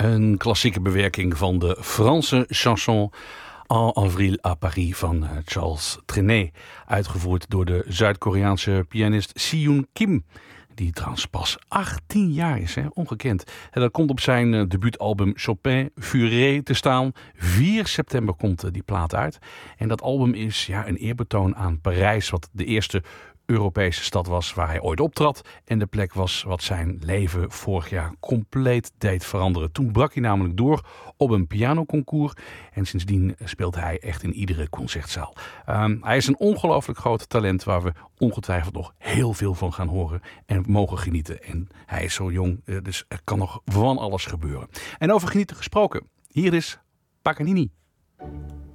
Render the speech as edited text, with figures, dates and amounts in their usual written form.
Een klassieke bewerking van de Franse chanson En avril à Paris van Charles Trenet. Uitgevoerd door de Zuid-Koreaanse pianist Si-yoon Kim. Die trouwens pas 18 jaar is, hè? Ongekend. En dat komt op zijn debuutalbum Chopin Furé te staan. 4 september komt die plaat uit. En dat album is een eerbetoon aan Parijs, wat de eerste Europese stad was waar hij ooit optrad. En de plek was wat zijn leven vorig jaar compleet deed veranderen. Toen brak hij namelijk door op een pianoconcours. En sindsdien speelt hij echt in iedere concertzaal. Hij is een ongelooflijk groot talent waar we ongetwijfeld nog heel veel van gaan horen. En mogen genieten. En hij is zo jong, dus er kan nog van alles gebeuren. En over genieten gesproken. Hier is Paganini.